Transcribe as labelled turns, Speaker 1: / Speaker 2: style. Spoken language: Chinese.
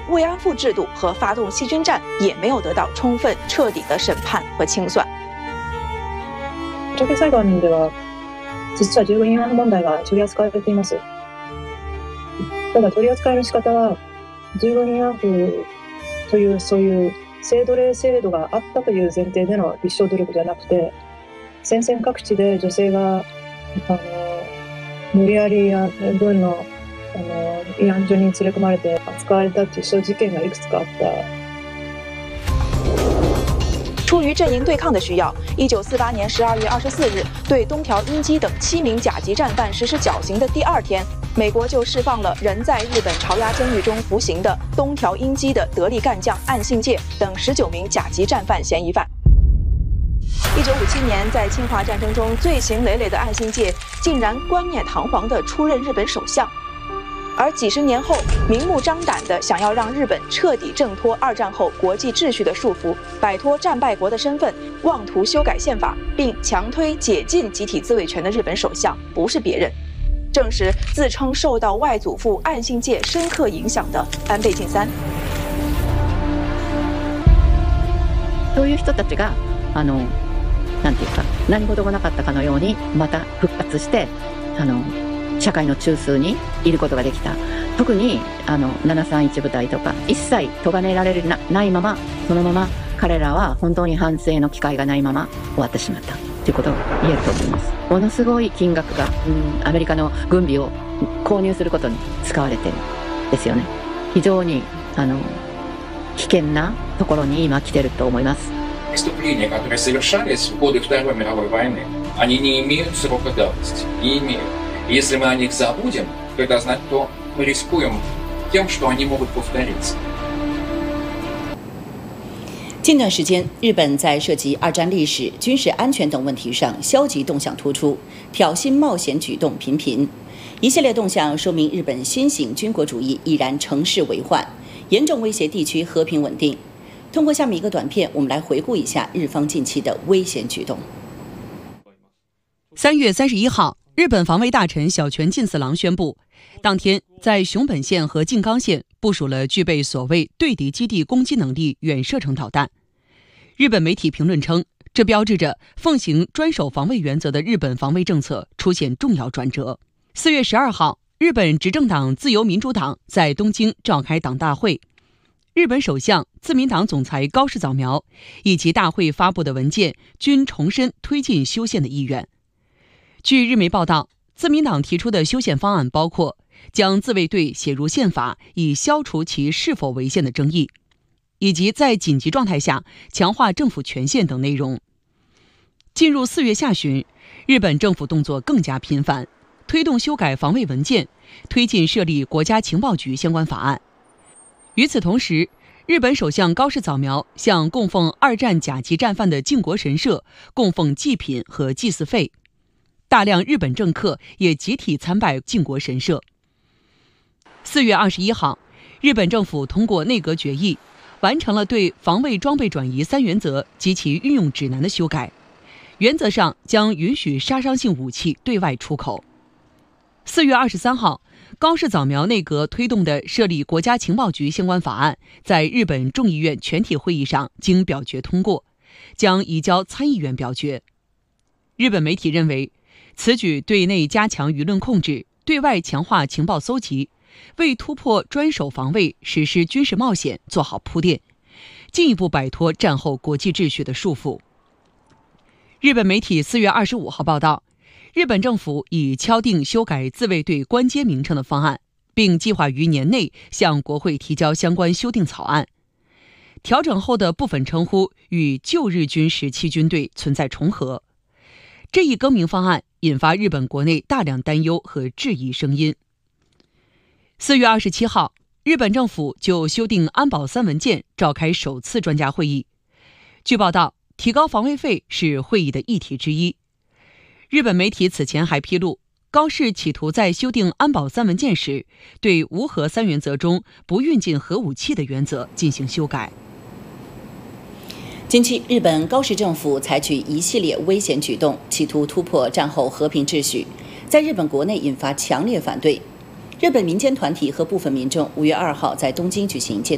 Speaker 1: 慰安妇制度和发动细菌战也没有得到充分彻底的审判和清算。
Speaker 2: 徴兵裁判では実は15人案の問題が取り扱われています。ただ取り扱いの仕方は15人案婦というそういう性奴隷制度があったという前提での立証努力ではなくて、戦線各地で女性が無理やり軍の慰安所に連れ込まれて扱われたというそういう事件がいくつかあった。
Speaker 1: 出于阵营对抗的需要，1948年12月24日，对东条英机等7名甲级战犯实施绞刑的第2天，美国就释放了仍在日本朝鸭监狱中服刑的东条英机的得力干将岸信介等19名甲级战犯嫌疑犯。1957年，在侵华战争中罪行累累的岸信介，竟然冠冕堂皇地出任日本首相。而几十年后，明目张胆地想要让日本彻底挣脱2战后国际秩序的束缚，摆脱战败国的身份，妄图修改宪法并强推解禁集体自卫权的日本首相，不是别人，正是自称受到外祖父岸信介深刻影响的安倍晋三。
Speaker 3: そういう人たちがなんていうか何事もなかったかのようにまた復活して社会の中枢にいることができた。特に731部隊とか一切咎められないまま、そのまま彼らは本当に反省の機会がないまま終わってしまったということを言えると思います。ものすごい金額がアメリカの軍備を購入することに使われてるんですよね。非常に危険なところに今来てると思います。
Speaker 4: Преступления, которые совершались в годы Второй мировой войны, они не имеют срока давности, не имеют. Если мы о них забудем, то это значит, что мы рискуем тем, что они могут повториться.
Speaker 5: 近段时间，日本在涉及2战历史、军事安全等问题上消极动向突出，挑衅冒险举动频频。一系列动向说明日本新型军国主义已然乘势为患，严重威胁地区和平稳定。通过下面一个短片，我们来回顾一下日方近期的危险举动。
Speaker 6: 3月31号。日本防卫大臣小泉进次郎宣布，当天在熊本县和静冈县部署了具备所谓对敌基地攻击能力远射程导弹。日本媒体评论称，这标志着奉行专守防卫原则的日本防卫政策出现重要转折。4月12号，日本执政党自由民主党在东京召开党大会，日本首相、自民党总裁高市早苗以及大会发布的文件均重申推进修宪的意愿。据日媒报道，自民党提出的修宪方案包括将自卫队写入宪法，以消除其是否违宪的争议，以及在紧急状态下强化政府权限等内容。进入4月下旬，日本政府动作更加频繁，推动修改防卫文件，推进设立国家情报局相关法案。与此同时，日本首相高市早苗向供奉2战甲级战犯的靖国神社供奉祭品和祭祀费。大量日本政客也集体参拜靖国神社。4月21号，日本政府通过内阁决议，完成了对防卫装备转移3原则及其运用指南的修改，原则上将允许杀伤性武器对外出口。4月23号，高市早苗内阁推动的设立国家情报局相关法案，在日本众议院全体会议上经表决通过，将移交参议院表决。日本媒体认为，此举对内加强舆论控制，对外强化情报搜集，为突破专守防卫、实施军事冒险做好铺垫，进一步摆脱战后国际秩序的束缚。日本媒体4月25号报道，日本政府已敲定修改自卫队官阶名称的方案，并计划于年内向国会提交相关修订草案。调整后的部分称呼与旧日军时期军队存在重合。这一更名方案引发日本国内大量担忧和质疑声音。4月27号，日本政府就修订安保3文件召开首次专家会议。据报道，提高防卫费是会议的议题之一。日本媒体此前还披露，高市企图在修订安保3文件时，对无核3原则中不运进核武器的原则进行修改。
Speaker 5: 近期，日本高市政府采取一系列危险举动，企图突破战后和平秩序，在日本国内引发强烈反对。日本民间团体和部分民众5月2号在东京举行街